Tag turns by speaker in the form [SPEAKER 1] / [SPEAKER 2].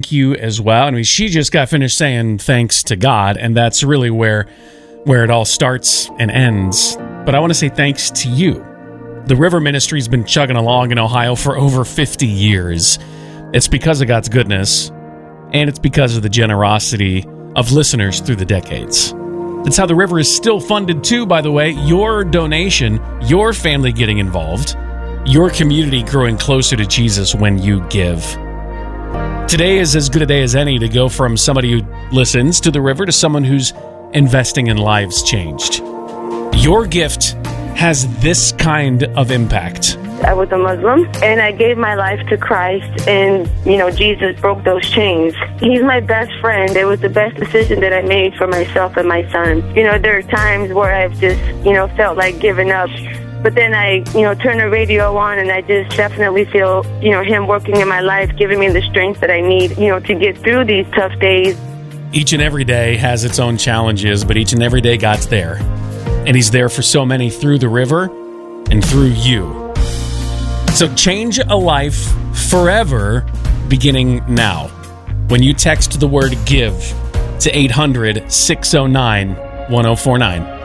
[SPEAKER 1] thank you as well. I mean, she just got finished saying thanks to God, and that's really where it all starts and ends. But I want to say thanks to you. The River Ministry's been chugging along in Ohio for over 50 years. It's because of God's goodness, and it's because of the generosity of listeners through the decades. That's how the River is still funded too, by the way. Your donation, your family getting involved, your community growing closer to Jesus when you give. Today is as good a day as any to go from somebody who listens to the River to someone who's investing in lives changed. Your gift has this kind of impact.
[SPEAKER 2] I was a Muslim, and I gave my life to Christ, and, Jesus broke those chains. He's my best friend. It was the best decision that I made for myself and my son. There are times where I've just, felt like giving up. But then I, turn the radio on, and I just definitely feel, him working in my life, giving me the strength that I need, to get through these tough days.
[SPEAKER 1] Each and every day has its own challenges, but each and every day God's there. And He's there for so many through the River and through you. So change a life forever beginning now. When you text the word GIVE to 800-609-1049.